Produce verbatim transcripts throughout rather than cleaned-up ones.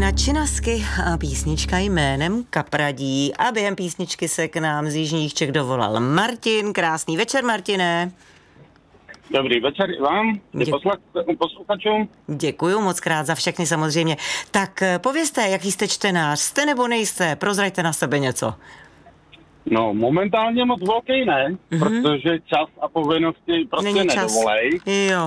Martina Činasky a písnička jménem Kapradí. A během písničky se k nám z jižních Čech dovolal Martin. Krásný večer, Martine. Dobrý večer i vám, Dě- posluchačům. Děkuju moc krát za všechny samozřejmě. Tak povězte, jaký jste čtenář, jste nebo nejste, prozraďte na sebe něco. No, momentálně moc velký ne, mm-hmm. protože čas a povinnosti prostě Není nedovolej. Jo.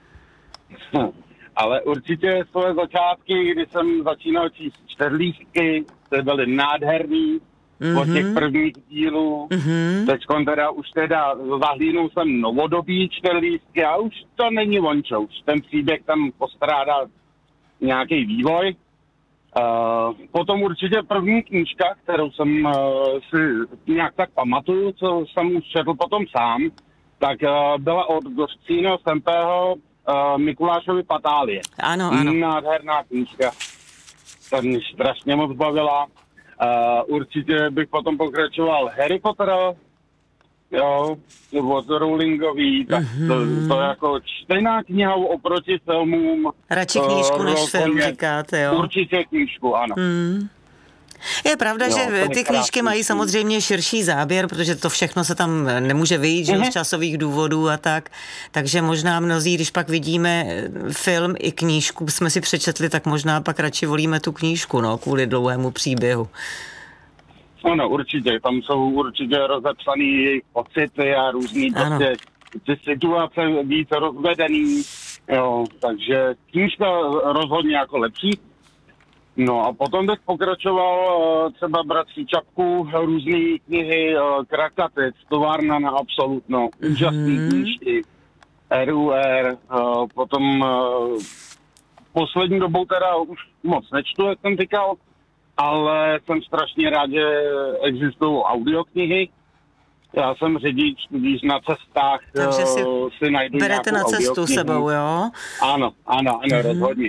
Ale určitě své začátky, kdy jsem začínal číst čtyřlístky, ty byly nádherný, mm-hmm. od těch prvních dílů. Mm-hmm. Teďkon teda už teda zahlínul jsem novodobí čtyřlístky a už to není vončo. Už ten příběh tam postrádá nějaký vývoj. Uh, potom určitě první knížka, kterou jsem uh, si nějak tak pamatuju, co jsem už četl potom sám, tak uh, byla od Goscíno Sempého uh, Mikulášovi Patálie. Ano, ano. Nádherná knížka. Ta mě strašně moc bavila. Uh, určitě bych potom pokračoval Harry Pottera, jo, od Rowlingový, tak mm-hmm. to, to jako čtená kniha oproti filmům. Radši knížku uh, než film, říkáte, jo? Určitě knížku, ano. Mm. Je pravda, jo, že ty knížky mají samozřejmě širší záběr, protože to všechno se tam nemůže vyjít, že mm-hmm. z časových důvodů a tak. Takže možná mnozí, když pak vidíme film i knížku, jsme si přečetli, tak možná pak radši volíme tu knížku, no, kvůli dlouhému příběhu. Ano, určitě. Tam jsou určitě rozepsaný jejich pocity a různý prostě ty situace víc rozvedený. Jo, takže knížka rozhodně jako lepší. No a potom bych pokračoval třeba Bratří Čapků, různé knihy, Krakatic, Továrna na absolutno, mm-hmm. úžasný knížky, R U R, potom poslední dobou teda už moc nečtu, jak jsem říkal, ale jsem strašně rád, že existují audioknihy. Já jsem řidič, když na cestách Takže si, si najdu berete na cestu sebou, jo? Ano, ano, ano, mm-hmm. rozhodně.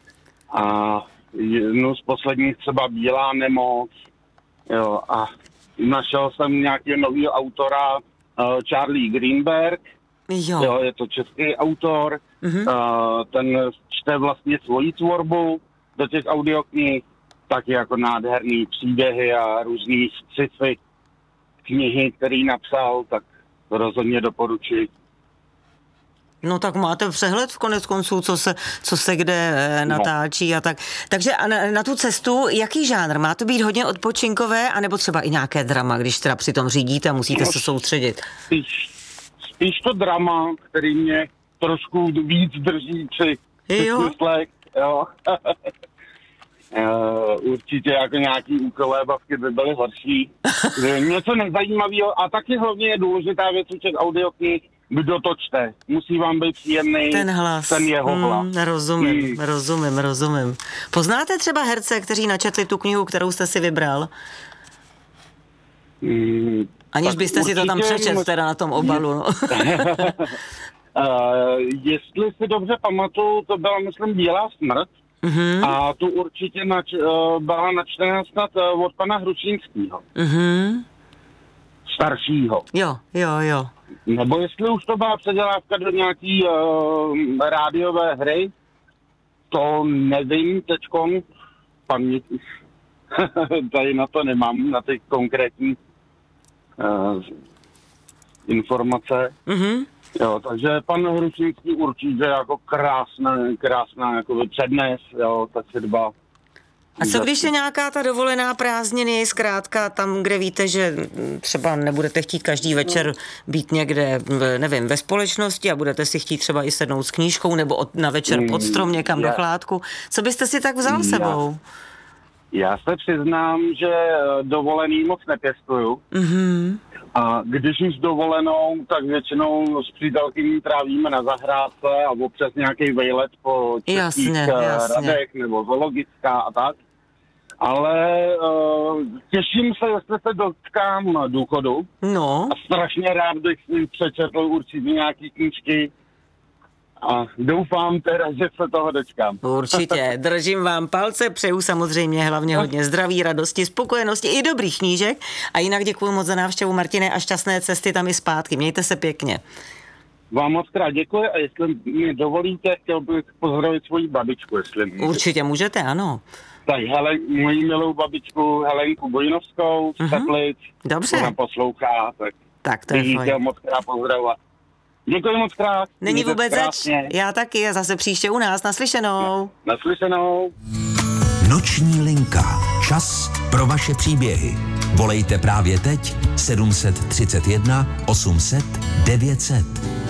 A jednu z posledních třeba Bílá nemoc, jo, a našel jsem nějakého nového autora, uh, Charlie Greenberg, jo. jo, je to český autor, mm-hmm. uh, ten čte vlastně svoji tvorbu do těch audioknih, taky jako nádherný příběhy a různý sci-fi knihy, který napsal, tak rozhodně doporučuji. No tak máte přehled v konec konců, co se, co se kde e, natáčí a tak. Takže a na, na tu cestu, jaký žánr? Má to být hodně odpočinkové, anebo třeba i nějaké drama, když teda při tom řídíte a musíte no, se soustředit? Spíš, spíš to drama, který mě trošku víc drží při smyslech, jo. Uh, určitě jako nějaký úkolébavky by byly horší. Něco nezajímavého a taky hlavně je důležitá věc u těch audioknih, kdo to čte. Musí vám být příjemný ten hlas. Ten jeho hlas. Mm, rozumím, mm. rozumím, rozumím. Poznáte třeba herce, kteří načetli tu knihu, kterou jste si vybral? Mm, Aniž byste si to tam přečetl teda na tom obalu. No. uh, jestli si dobře pamatuju, to byla, myslím, Bílá smrt. Mm-hmm. A tu určitě nač, uh, byla načtená snad uh, od pana Hrušínského. Mm-hmm. Staršího. Jo, jo, jo. Nebo jestli už to byla předělávka do nějaký uh, rádiové hry, to nevím teďkon. Paměť už tady na to nemám, na ty konkrétní uh, informace. Mm-hmm. Jo, takže pan Hrušínský určitě jako krásná, krásná jako přednes, jo, ta četba. A co když je nějaká ta dovolená prázdniny, zkrátka tam, kde víte, že třeba nebudete chtít každý večer být někde, nevím, ve společnosti a budete si chtít třeba i sednout s knížkou nebo od, na večer pod strom někam mm, do chládku. Co byste si tak vzal já, sebou? Já se přiznám, že dovolený moc nepěstuju. Mm-hmm. A když už dovolenou, tak většinou s přítelkyní trávíme na zahrádce a občas nějaký vejlet po českých radech nebo zoologická a tak. Ale uh, těším se, jestli se dotkám důchodu. No. A strašně rád bych si přečetl určitě nějaký knížky. A doufám teda, že se toho dočkám. Určitě. Držím vám palce, přeju samozřejmě hlavně hodně zdraví, radosti, spokojenosti i dobrých knížek. A jinak děkuji moc za návštěvu, Martine, a šťastné cesty tam i zpátky. Mějte se pěkně. vám moc krát děkuji a jestli mi dovolíte, chtěl bych pozdravit svoji babičku, jestli můžete. Určitě můžete, ano. Tak Helen, moji milou babičku Helenku Bojnovskou z Teplic. Dobře. Ona poslouchá, tak, tak to je fajn. moc krát pozdravovat. Děkuji moc krát. Není vůbec zač. Já taky a zase příště u nás. Naslyšenou. Naslyšenou. Noční linka. Čas pro vaše příběhy. Volejte právě teď sedm set třicet jedna osm set devět set.